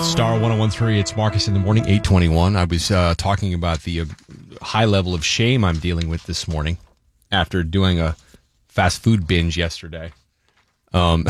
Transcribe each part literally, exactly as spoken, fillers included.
Star one oh one three, it's Marcus in the morning, eight twenty-one. I was uh, talking about the uh, high level of shame I'm dealing with this morning after doing a fast food binge yesterday. Um,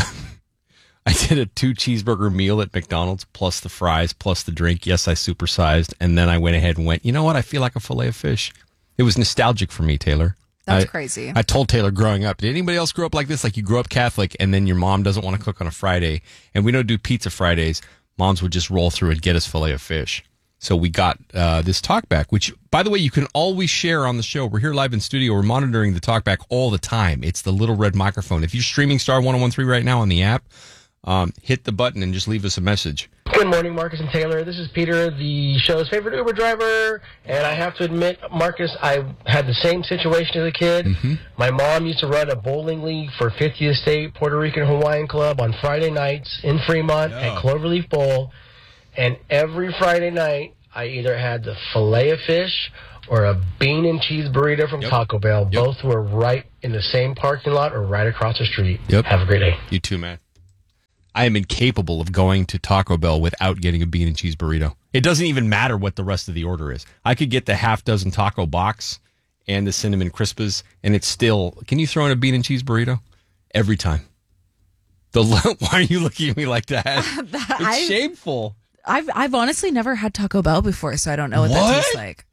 I did a two cheeseburger meal at McDonald's, plus the fries, plus the drink. Yes, I supersized. And then I went ahead and went, you know what? I feel like a fillet of fish. It was nostalgic for me, Taylor. That's I, crazy. I told Taylor growing up, did anybody else grow up like this? Like you grow up Catholic and then your mom doesn't want to cook on a Friday. And we don't do pizza Fridays. Moms would just roll through and get us filet of fish. So we got uh, this talkback, which, by the way, you can always share on the show. We're here live in studio. We're monitoring the talkback all the time. It's the little red microphone. If you're streaming Star one oh one three right now on the app, um, hit the button and just leave us a message. Good morning, Marcus and Taylor. This is Peter, the show's favorite Uber driver. And I have to admit, Marcus, I had the same situation as a kid. Mm-hmm. My mom used to run a bowling league for fiftieth State Puerto Rican Hawaiian Club on Friday nights in Fremont yeah. at Cloverleaf Bowl. And every Friday night, I either had the filet of fish or a bean and cheese burrito from yep. Taco Bell. Yep. Both were right in the same parking lot or right across the street. Yep. Have a great day. You too, man. I am incapable of going to Taco Bell without getting a bean and cheese burrito. It doesn't even matter what the rest of the order is. I could get the half dozen taco box and the cinnamon crispas, and it's still, can you throw in a bean and cheese burrito? Every time. The Why are you looking at me like that? It's I, shameful. I've I've honestly never had Taco Bell before, so I don't know what, what? that tastes like.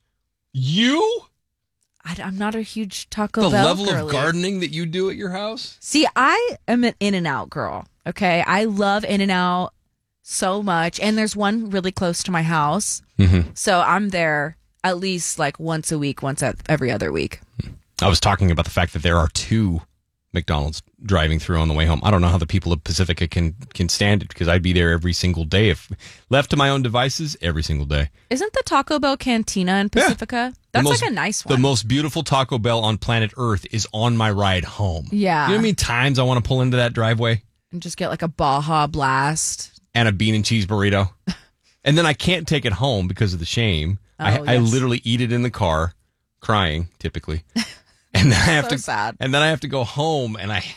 You? I, I'm not a huge Taco the Bell level girly. of gardening that you do at your house? See, I am an In-N-Out girl. Okay, I love In-N-Out so much, and there's one really close to my house, mm-hmm. so I'm there at least like once a week, once every other week. I was talking about the fact that there are two McDonald's driving through on the way home. I don't know how the people of Pacifica can can stand it because I'd be there every single day if left to my own devices every single day. Isn't the Taco Bell Cantina in Pacifica? Yeah. That's most, like a nice one. The most beautiful Taco Bell on planet Earth is on my ride home. Yeah. You know how many times I want to pull into that driveway? And just get like a Baja Blast. And a bean and cheese burrito. And then I can't take it home because of the shame. Oh, I, yes. I literally eat it in the car, crying, typically. And then I have so to sad. And then I have to go home and I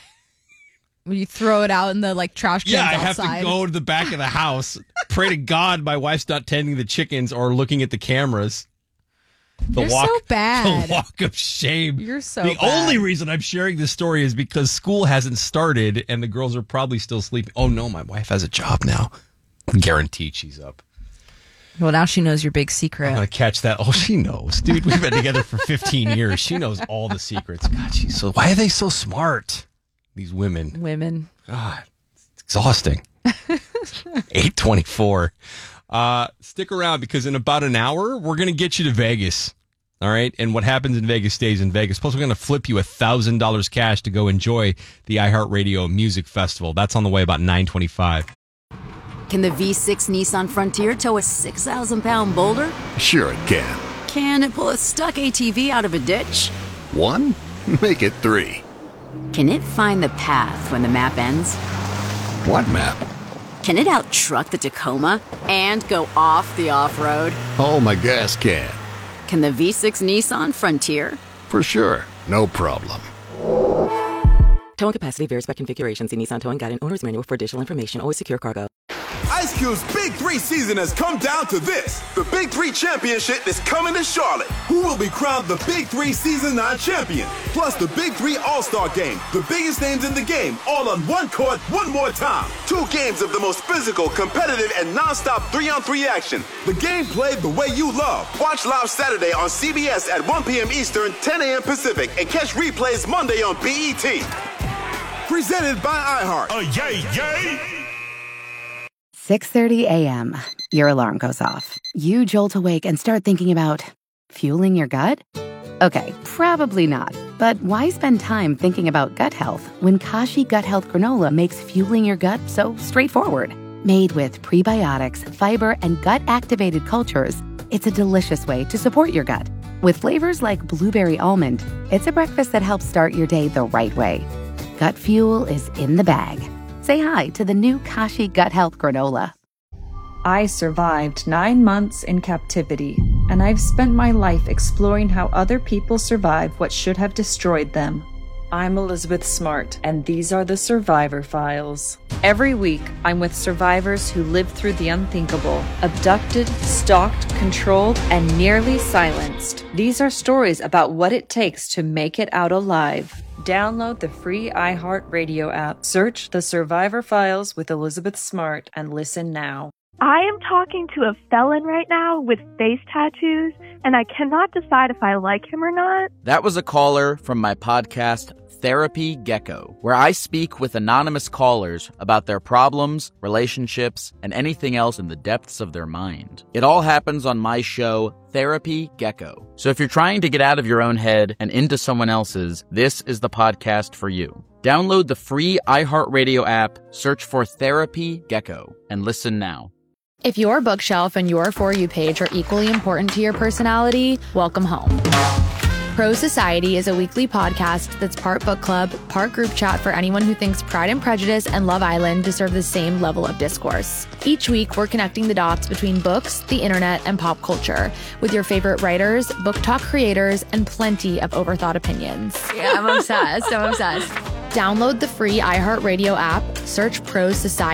You throw it out in the like trash cans Yeah, I outside. have to go to the back of the house. Pray to God my wife's not tending the chickens or looking at the cameras. The You're walk, so bad. The walk of shame. You're so The bad. only reason I'm sharing this story is because school hasn't started and the girls are probably still sleeping. Oh no, my wife has a job now. Guaranteed she's up. Well, now she knows your big secret. I'm going to catch that. Oh, she knows. Dude, we've been together for fifteen years. She knows all the secrets. God, she's so... Why are they so smart? These women. Women. God, it's exhausting. eight twenty-four. Uh, stick around because in about an hour, we're going to get you to Vegas. All right? And what happens in Vegas stays in Vegas. Plus, we're going to flip you one thousand dollars cash to go enjoy the iHeartRadio Music Festival. That's on the way about nine twenty-five. Can the V six Nissan Frontier tow a six thousand pound boulder? Sure it can. Can it pull a stuck A T V out of a ditch? One? Make it three. Can it find the path when the map ends? What map? Can it out-truck the Tacoma and go off the off-road? Oh, my gas can. Can the V six Nissan Frontier? For sure. No problem. Towing capacity varies by configuration. See Nissan Towing Guide and Owner's Manual for additional information. Always secure cargo. Ice Cube's Big Three season has come down to this. The Big Three Championship is coming to Charlotte. Who will be crowned the Big Three Season nine champion? Plus the Big Three All-Star Game. The biggest names in the game, all on one court, one more time. Two games of the most physical, competitive, and non-stop three-on-three action. The game played the way you love. Watch live Saturday on C B S at one p.m. Eastern, ten a.m. Pacific, and catch replays Monday on B E T. Presented by iHeart. Oh, yay, yay! six thirty a.m. Your alarm goes off. You jolt awake and start thinking about fueling your gut? Okay, probably not. But why spend time thinking about gut health when Kashi Gut Health Granola makes fueling your gut so straightforward? Made with prebiotics, fiber, and gut-activated cultures, it's a delicious way to support your gut. With flavors like blueberry almond, it's a breakfast that helps start your day the right way. Gut fuel is in the bag. Say hi to the new Kashi Gut Health Granola. I survived nine months in captivity, and I've spent my life exploring how other people survive what should have destroyed them. I'm Elizabeth Smart, and these are the Survivor Files. Every week, I'm with survivors who lived through the unthinkable, abducted, stalked, controlled, and nearly silenced. These are stories about what it takes to make it out alive. Download the free iHeartRadio app, search The Survivor Files with Elizabeth Smart, and listen now. I am talking to a felon right now with face tattoos, and I cannot decide if I like him or not. That was a caller from my podcast, Therapy Gecko, where I speak with anonymous callers about their problems, relationships, and anything else in the depths of their mind. It all happens on my show, Therapy Gecko. So if you're trying to get out of your own head and into someone else's, this is the podcast for you. Download the free iHeartRadio app, search for Therapy Gecko, and listen now. If your bookshelf and your For You page are equally important to your personality, welcome home. Pro Society is a weekly podcast that's part book club, part group chat for anyone who thinks Pride and Prejudice and Love Island deserve the same level of discourse. Each week, we're connecting the dots between books, the internet, and pop culture with your favorite writers, book talk creators, and plenty of overthought opinions. Yeah, I'm obsessed. I'm obsessed. Download the free iHeartRadio app, search Pro Society.